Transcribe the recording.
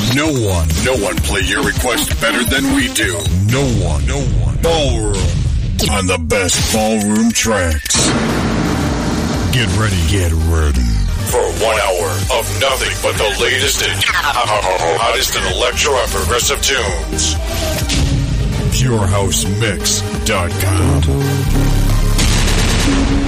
No one play your request better than we do. No one. Ballroom on the best ballroom tracks. Get ready for 1 hour of nothing but the latest and hottest in electro and progressive tunes. PureHouseMix.com.